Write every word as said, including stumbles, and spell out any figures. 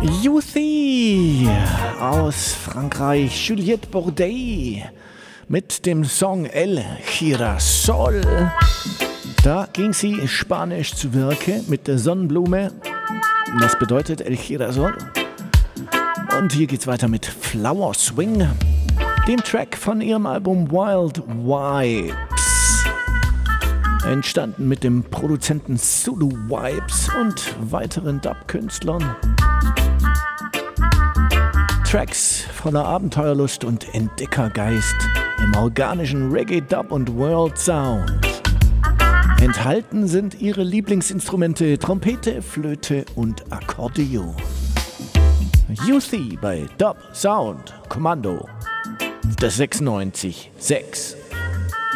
Youthie aus Frankreich, Juliette Bourdais mit dem Song El Girasol. Da ging sie spanisch zu Werke mit der Sonnenblume. Das bedeutet El Girasol. Und hier geht's weiter mit Flower Swing, dem Track von ihrem Album Wild Vibes. Entstanden mit dem Produzenten Zulu Vibes und weiteren Dub-Künstlern. Tracks voller Abenteuerlust und Entdeckergeist im organischen Reggae, Dub und World Sound. Enthalten sind ihre Lieblingsinstrumente Trompete, Flöte und Akkordeon. Youthie bei Dub Sound Kommando. Das sechsundneunzig Komma sechs.